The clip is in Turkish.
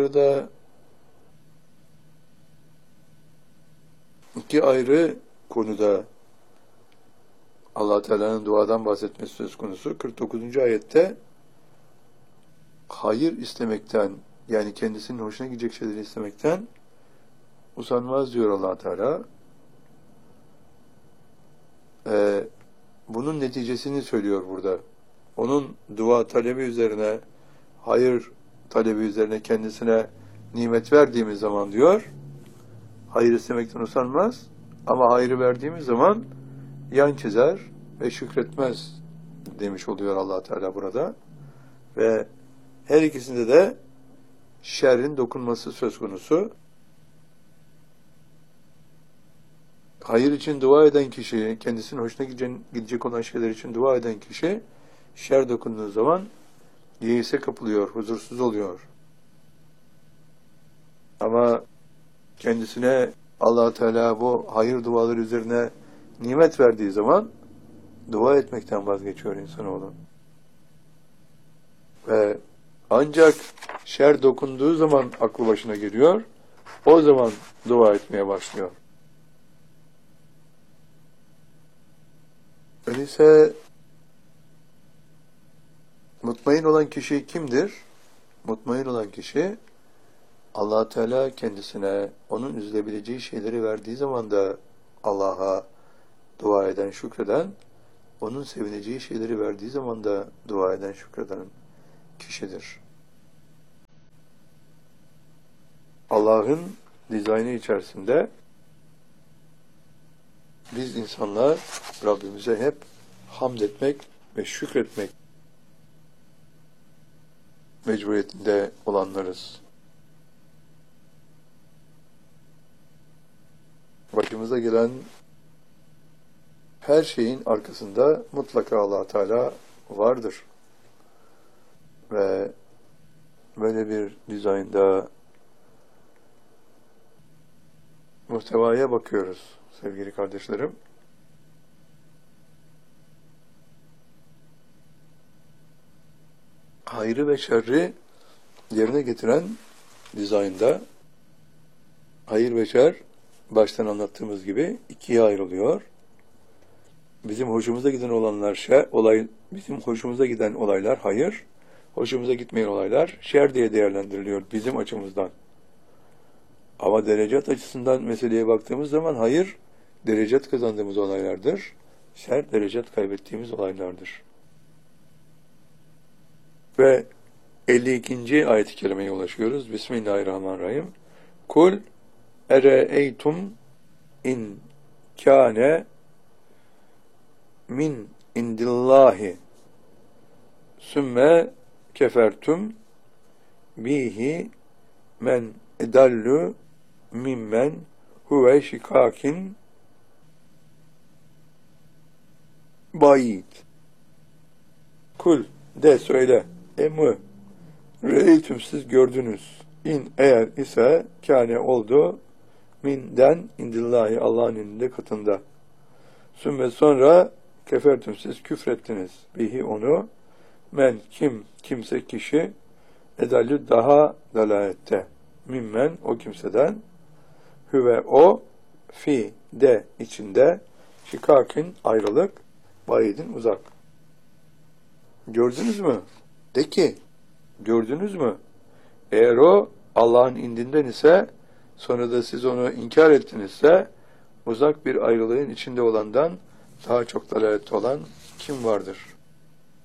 burada iki ayrı konuda Allah Teala'nın duadan bahsetmesi söz konusu. 49. ayette hayır istemekten, yani kendisinin hoşuna gidecek şeyleri istemekten usanmaz diyor Allah Teala. Bunun neticesini söylüyor burada. Onun dua talebi üzerine, hayır talebi üzerine kendisine nimet verdiğimiz zaman diyor, hayır istemekten usanmaz, ama hayrı verdiğimiz zaman yan çizer ve şükretmez demiş oluyor Allah Teala burada. Ve her ikisinde de şerrin dokunması söz konusu. Hayır için dua eden kişi, kendisinin hoşuna gidecek olan şeyler için dua eden kişi, şer dokunduğu zaman yeise kapılıyor, huzursuz oluyor. Ama kendisine Allah Teala bu hayır duaları üzerine nimet verdiği zaman dua etmekten vazgeçiyor insanoğlu. Ve ancak şer dokunduğu zaman aklı başına geliyor, o zaman dua etmeye başlıyor. Öyleyse mutmain olan kişi kimdir? Mutmain olan kişi, Allah Teala kendisine onun üzülebileceği şeyleri verdiği zaman da Allah'a dua eden, şükreden, onun sevineceği şeyleri verdiği zaman da dua eden, şükreden kişidir. Allah'ın dizaynı içerisinde biz insanlar Rabbimize hep hamd etmek ve şükretmek mecburiyetinde olanlarız. Başımıza gelen her şeyin arkasında mutlaka Allah Teala vardır. Ve böyle bir dizaynda muhtevaya bakıyoruz sevgili kardeşlerim. Hayrı ve şerri yerine getiren dizaynda hayır ve şer baştan anlattığımız gibi ikiye ayrılıyor. Bizim hoşumuza giden olanlar bizim hoşumuza giden olaylar hayır, hoşumuza gitmeyen olaylar şer diye değerlendiriliyor bizim açımızdan. Ama derecat açısından meseleye baktığımız zaman hayır, derecat kazandığımız olaylardır. Şer, derecat kaybettiğimiz olaylardır. Ve 52. ayet-i kerimeye ulaşıyoruz. Bismillahirrahmanirrahim. Kul ere'eytum in kâne min indillahi sümme kefertum bihi men edallu mimmen huve şikakin bayid. Kul de söyle. Emü re'eytüm siz gördünüz. İn eğer ise kâne oldu minden indillahi Allah'ın indinde katında. Sümme sonra kefertüm siz küfrettiniz. Bihi onu men kimse kişi edallü daha dalalette. Mimmen o kimseden hüve o fi de içinde şikakin ayrılık bayidin uzak. Gördünüz mü? De ki gördünüz mü? Eğer o Allah'ın indinden ise sonra da siz onu inkar ettinizse uzak bir ayrılığın içinde olandan daha çok dalalette olan kim vardır?